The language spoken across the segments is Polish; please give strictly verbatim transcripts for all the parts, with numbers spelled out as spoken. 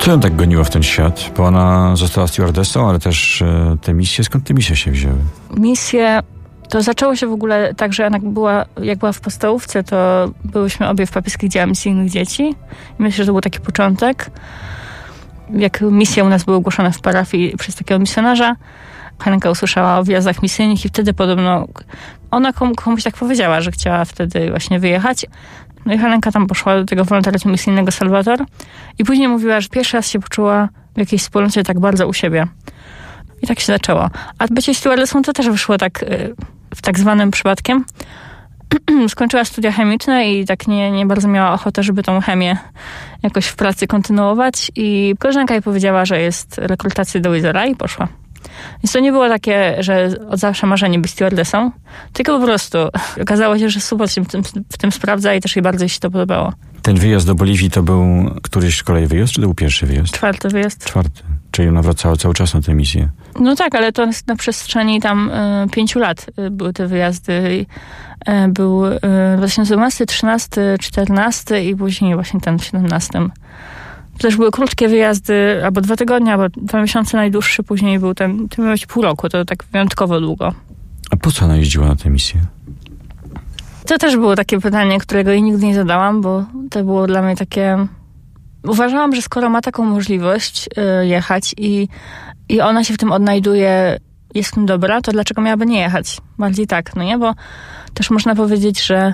Co ją tak goniło w ten świat? Bo ona została stewardessą, ale też e, te misje, skąd te misje się wzięły? Misje, to zaczęło się w ogóle tak, że ona była, jak była w podstałówce, to byłyśmy obie w papieskich działach misyjnych dzieci. I myślę, że to był taki początek. Jak misje u nas były ogłoszone w parafii przez takiego misjonarza, Helenka usłyszała o wjazdach misyjnych i wtedy podobno ona komuś tak powiedziała, że chciała wtedy właśnie wyjechać. No i Helenka tam poszła do tego wolontariatu misyjnego Salwator i później mówiła, że pierwszy raz się poczuła w jakiejś wspólnocie tak bardzo u siebie. I tak się zaczęło. A bycie stewardessą to też wyszło tak w tak zwanym przypadkiem. Skończyła studia chemiczne i tak nie, nie bardzo miała ochotę, żeby tą chemię jakoś w pracy kontynuować i koleżanka jej powiedziała, że jest rekrutacja do Wizora i poszła. Więc to nie było takie, że od zawsze marzenie być stewardessą, tylko po prostu okazało się, że super się w tym, w tym sprawdza i też jej bardzo się to podobało. Ten wyjazd do Boliwii to był któryś z kolei wyjazd, czy to był pierwszy wyjazd? Czwarty wyjazd. Czwarty. Czyli ona wracała cały czas na tę misję. No tak, ale to na przestrzeni tam y, pięciu lat y, były te wyjazdy. Y, był y, dwa tysiące dwunasty, trzynasty, czternasty i później właśnie ten siedemnasty. To też były krótkie wyjazdy, albo dwa tygodnie, albo dwa miesiące najdłuższy, później był ten, to miał być pół roku, to tak wyjątkowo długo. A po co ona jeździła na tę misję? To też było takie pytanie, którego jej nigdy nie zadałam, bo to było dla mnie takie... Uważałam, że skoro ma taką możliwość y, jechać i, i ona się w tym odnajduje, jest w tym dobra, to dlaczego miałaby nie jechać? Bardziej tak, no nie? Bo też można powiedzieć, że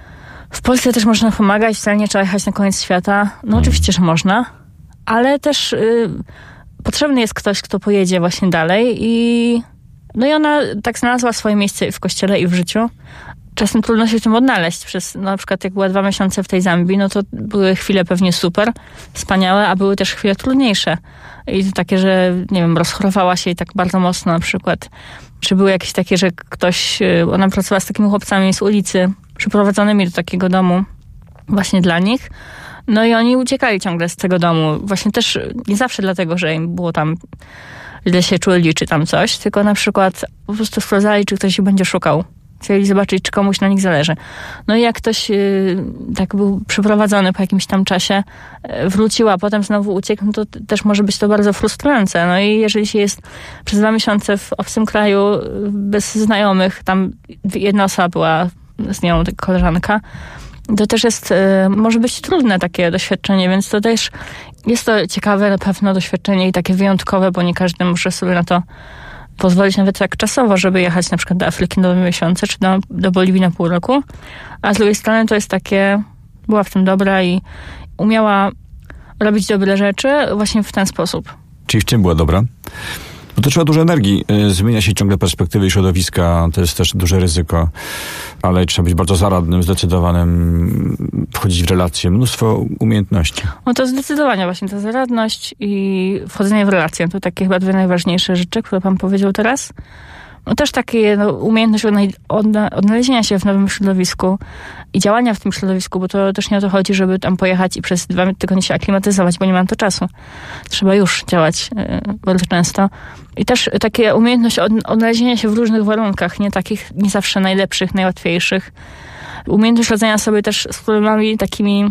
w Polsce też można pomagać, wcale nie trzeba jechać na koniec świata. No hmm. oczywiście, że można, ale też y, potrzebny jest ktoś, kto pojedzie właśnie dalej i no i ona tak znalazła swoje miejsce w kościele i w życiu. Czasem trudno się w tym odnaleźć. Przez, no, na przykład jak była dwa miesiące w tej Zambii, no to były chwile pewnie super, wspaniałe, a były też chwile trudniejsze. I to takie, że nie wiem, rozchorowała się i tak bardzo mocno na przykład. Czy były jakieś takie, że ktoś, ona pracowała z takimi chłopcami z ulicy, przyprowadzonymi do takiego domu właśnie dla nich. No i oni uciekali ciągle z tego domu. Właśnie też nie zawsze dlatego, że im było tam źle się czuli, czy tam coś, tylko na przykład po prostu sprawdzali, czy ktoś ich będzie szukał. Chcieli zobaczyć, czy komuś na nich zależy. No i jak ktoś yy, tak był przyprowadzony po jakimś tam czasie, yy, wrócił, a potem znowu uciekł, no to t- też może być to bardzo frustrujące. No i jeżeli się jest przez dwa miesiące w obcym kraju, yy, bez znajomych, tam jedna osoba była z nią, koleżanka, to też jest, yy, może być trudne takie doświadczenie, więc to też jest to ciekawe na pewno doświadczenie i takie wyjątkowe, bo nie każdy może sobie na to pozwolić nawet tak czasowo, żeby jechać na przykład do Afryki na dwa miesiące, czy do, do Boliwii na pół roku. A z drugiej strony to jest takie, była w tym dobra i umiała robić dobre rzeczy właśnie w ten sposób. Czyli w czym była dobra? Bo to trzeba dużo energii. Zmienia się ciągle perspektywy i środowiska. To jest też duże ryzyko. Ale trzeba być bardzo zaradnym, zdecydowanym, wchodzić w relacje. Mnóstwo umiejętności. No to zdecydowanie właśnie ta zaradność i wchodzenie w relacje. To takie chyba dwie najważniejsze rzeczy, które pan powiedział teraz. No też takie no, umiejętność odna- odnalezienia się w nowym środowisku i działania w tym środowisku, bo to też nie o to chodzi, żeby tam pojechać i przez dwa tygodnie się aklimatyzować, bo nie mam to czasu. Trzeba już działać yy, bardzo często. I też takie umiejętność od- odnalezienia się w różnych warunkach, nie takich, nie zawsze najlepszych, najłatwiejszych. Umiejętność radzenia sobie też z problemami takimi,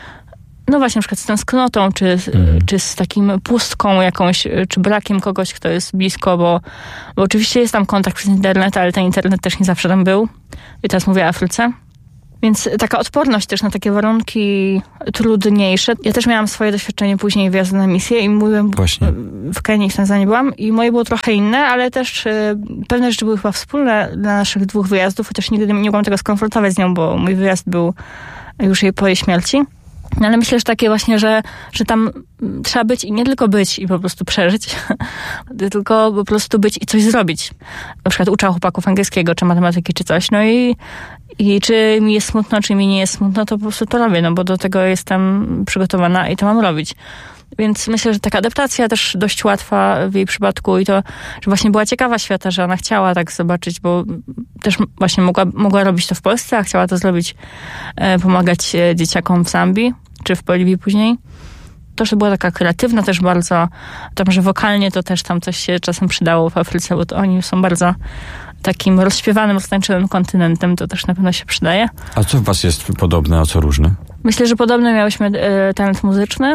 no właśnie na przykład z tęsknotą, czy, mhm. czy z takim pustką jakąś, czy brakiem kogoś, kto jest blisko, bo, bo oczywiście jest tam kontakt przez internet, ale ten internet też nie zawsze tam był. I teraz mówię o Afryce. Więc taka odporność też na takie warunki trudniejsze. Ja też miałam swoje doświadczenie później wyjazdu na misję i mówiłem, Właśnie. w Kenii, w Tanzanii byłam i moje było trochę inne, ale też y, pewne rzeczy były chyba wspólne dla naszych dwóch wyjazdów, chociaż nigdy nie mogłam tego skonfrontować z nią, bo mój wyjazd był już jej po jej śmierci. No ale myślę, że takie właśnie, że, że tam trzeba być i nie tylko być i po prostu przeżyć, tylko po prostu być i coś zrobić. Na przykład uczę chłopaków angielskiego, czy matematyki, czy coś. No i, i czy mi jest smutno, czy mi nie jest smutno, to po prostu to robię, no bo do tego jestem przygotowana i to mam robić. Więc myślę, że taka adaptacja też dość łatwa w jej przypadku i to, że właśnie była ciekawa świata, że ona chciała tak zobaczyć, bo też właśnie mogła, mogła robić to w Polsce, a chciała to zrobić, e, pomagać dzieciakom w Zambii, czy w Boliwii później. To, że była taka kreatywna też bardzo, tam, że wokalnie to też tam coś się czasem przydało w Afryce, bo to oni są bardzo takim rozśpiewanym, roztańczonym kontynentem, to też na pewno się przydaje. A co w was jest podobne, a co różne? Myślę, że podobne miałyśmy e, talent muzyczny,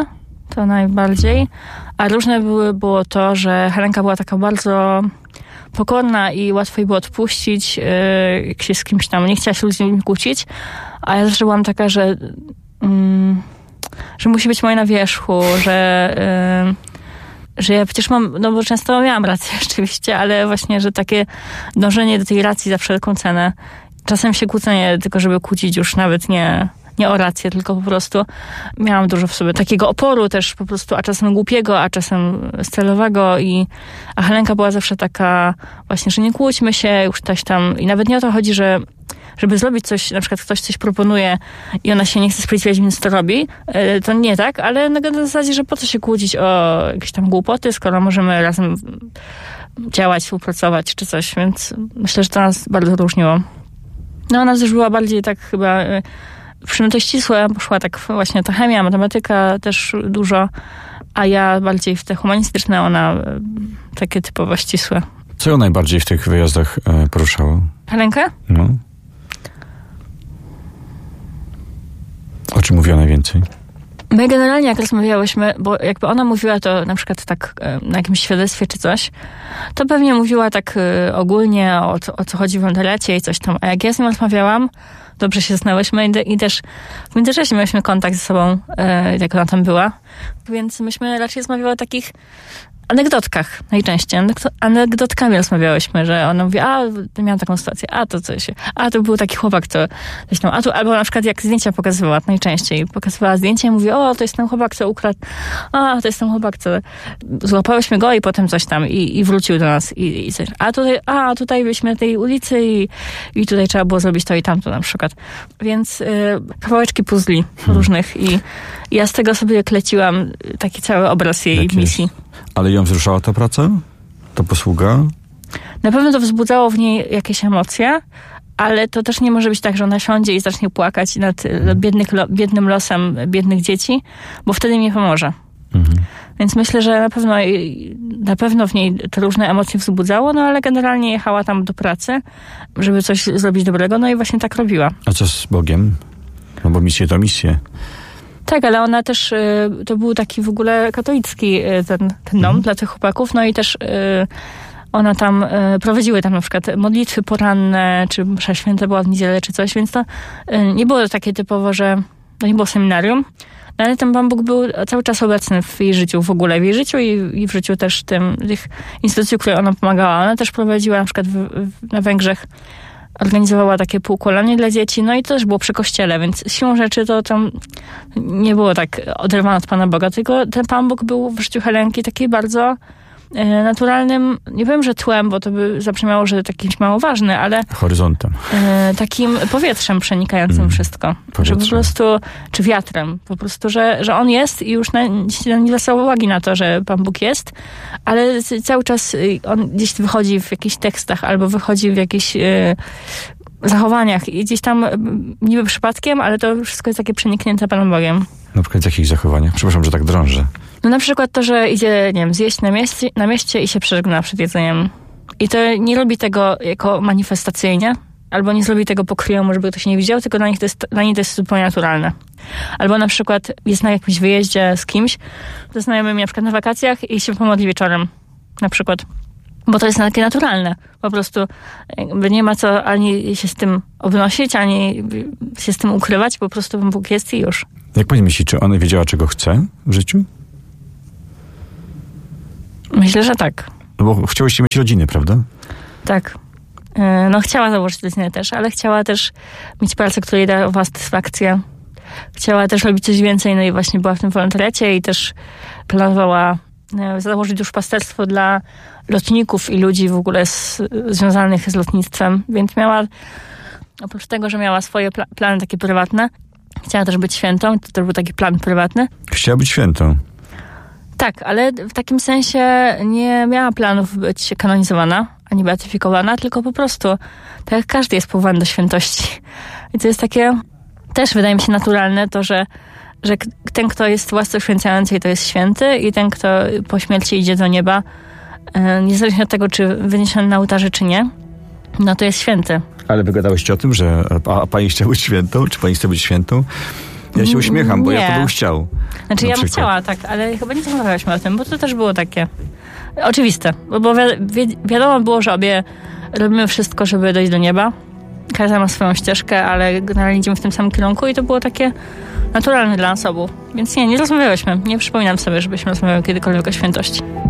to najbardziej. A różne były, było to, że Helenka była taka bardzo pokorna i łatwo jej było odpuścić, yy, jak się z kimś tam nie chciała się z nim kłócić, a ja zawsze byłam taka, że yy, że musi być moje na wierzchu, że yy, że ja przecież mam, no bo często miałam rację rzeczywiście, ale właśnie, że takie dążenie do tej racji za wszelką cenę, czasem się kłócenie tylko, żeby kłócić już nawet nie nie o rację, tylko po prostu miałam dużo w sobie takiego oporu też po prostu, a czasem głupiego, a czasem celowego i a Helenka była zawsze taka właśnie, że nie kłóćmy się, już coś tam i nawet nie o to chodzi, że żeby zrobić coś, na przykład ktoś coś proponuje i ona się nie chce sprawdzić, więc to robi, to nie tak, ale na zasadzie, że po co się kłócić o jakieś tam głupoty, skoro możemy razem działać, współpracować czy coś, więc myślę, że to nas bardzo różniło. No ona też była bardziej tak chyba przyjemność ścisłe, poszła tak właśnie ta chemia, matematyka też dużo, a ja bardziej w te humanistyczne, ona takie typowo ścisłe. Co ją najbardziej w tych wyjazdach poruszało? Helenkę? No. O czym mówiła najwięcej? My generalnie jak rozmawiałyśmy, bo jakby ona mówiła to na przykład tak na jakimś świadectwie czy coś, to pewnie mówiła tak ogólnie o, o co chodzi w wolontariacie i coś tam. A jak ja z nią rozmawiałam, dobrze się znałyśmy i, i też w międzyczasie mieliśmy kontakt ze sobą, jak ona tam była. Więc myśmy raczej rozmawiały o takich anegdotkach najczęściej. Anegdotkami rozmawiałyśmy, że ona mówi, a miałam taką sytuację, a to coś, a to był taki chłopak, to coś tam, a tu, albo na przykład jak zdjęcia pokazywała najczęściej. Pokazywała zdjęcie i mówi, o, to jest ten chłopak, co ukradł, a, to jest ten chłopak, co złapałyśmy go i potem coś tam i, i wrócił do nas i, i coś. A tutaj, a tutaj byliśmy na tej ulicy i, i tutaj trzeba było zrobić to i tamto na przykład. Więc y, kawałeczki puzli hmm. różnych i, i ja z tego sobie kleciłam taki cały obraz jej Jak misji. Jest? Ale ją wzruszała ta praca? Ta posługa? Na pewno to wzbudzało w niej jakieś emocje, ale to też nie może być tak, że ona siądzie i zacznie płakać nad biednych, biednym losem biednych dzieci, bo wtedy mi pomoże. Mhm. Więc myślę, że na pewno, na pewno w niej te różne emocje wzbudzało, no ale generalnie jechała tam do pracy, żeby coś zrobić dobrego, no i właśnie tak robiła. A co z Bogiem? No bo misje to misje. Tak, ale ona też, to był taki w ogóle katolicki ten, ten dom mhm. dla tych chłopaków, no i też ona tam, prowadziły tam na przykład modlitwy poranne, czy msza święta była w niedzielę, czy coś, więc to nie było takie typowo, że to nie było seminarium, no ale ten Pan Bóg był cały czas obecny w jej życiu, w ogóle w jej życiu i, i w życiu też tym, tych instytucji, które ona pomagała. Ona też prowadziła na przykład w, w, na Węgrzech, organizowała takie półkolonie dla dzieci, no i to też było przy kościele, więc siłą rzeczy to tam nie było tak oderwane od Pana Boga, tylko ten Pan Bóg był w życiu Helenki taki bardzo e, naturalnym, nie powiem, że tłem, bo to by zabrzmiało, że takimś mało ważny, ale horyzontem. E, takim powietrzem przenikającym mm, wszystko. Że po prostu, czy wiatrem, po prostu, że, że on jest i już na, nie zwracał uwagi na to, że Pan Bóg jest, ale cały czas on gdzieś wychodzi w jakichś tekstach albo wychodzi w jakichś e, zachowaniach i gdzieś tam niby przypadkiem, ale to wszystko jest takie przeniknięte Panem Bogiem. Na przykład w jakich zachowaniach? Przepraszam, że tak drążę. No na przykład to, że idzie, nie wiem, zjeść na mieście, na mieście i się przeżegna przed jedzeniem. I to nie robi tego jako manifestacyjnie, albo nie zrobi tego pokryjomu, żeby ktoś nie widział, tylko dla nich to jest, dla nich to jest zupełnie naturalne. Albo na przykład jest na jakimś wyjeździe z kimś, ze znajomymi na przykład na wakacjach i się pomodli wieczorem. Na przykład. Bo to jest takie naturalne. Po prostu jakby nie ma co ani się z tym obnosić, ani się z tym ukrywać. Po prostu Pan Bóg jest i już. Jak pani myśli, czy ona wiedziała, czego chce w życiu? Myślę, że tak. No bo chciałyście mieć rodziny, prawda? Tak. No chciała założyć rodzinę też, ale chciała też mieć pracę, która jej dawała satysfakcję. Chciała też robić coś więcej, no i właśnie była w tym wolontariacie i też planowała założyć duszpasterstwo dla lotników i ludzi w ogóle z, związanych z lotnictwem, więc miała, oprócz tego, że miała swoje pla- plany takie prywatne, chciała też być świętą, to też był taki plan prywatny. Chciała być świętą. Tak, ale w takim sensie nie miała planów być kanonizowana, ani beatyfikowana, tylko po prostu, tak jak każdy jest powołany do świętości. I to jest takie, też wydaje mi się naturalne to, że że ten, kto jest w łasce uświęcającej, to jest święty i ten, kto po śmierci idzie do nieba, niezależnie od tego, czy wyniesiony na ołtarze, czy nie, no to jest święty. Ale wygadałyście o tym, że a, a pani chce być świętą? Czy pani chce być świętą? Ja się uśmiecham, bo Nie. ja to bym chciał. Znaczy ja bym przykład. chciała, tak, ale chyba nie rozmawialiśmy o tym, bo to też było takie oczywiste. Bo, bo wi- wi- wiadomo było, że obie robimy wszystko, żeby dojść do nieba. Każda ma swoją ścieżkę, ale generalnie idziemy w tym samym kierunku i to było takie naturalne dla nas obu. Więc nie, nie rozmawiałyśmy. Nie przypominam sobie, żebyśmy rozmawiały kiedykolwiek o świętości.